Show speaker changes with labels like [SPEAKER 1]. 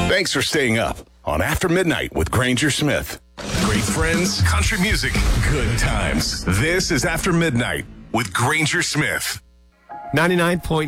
[SPEAKER 1] Thanks for staying up on After Midnight with Granger Smith. Great friends, country music, good times. This is After Midnight with Granger Smith.
[SPEAKER 2] 99.9